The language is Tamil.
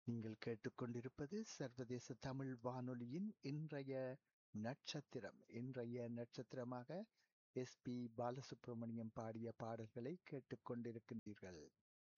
நீங்கள் கேட்டுக்கொண்டிருப்பது சர்வதேச தமிழ் வானொலியின் இன்றைய நட்சத்திரம். இன்றைய நட்சத்திரமாக எஸ்.பி. பாலசுப்ரமணியம் பாடிய பாடல்களை கேட்டுக்கொண்டிருக்கின்றீர்கள்.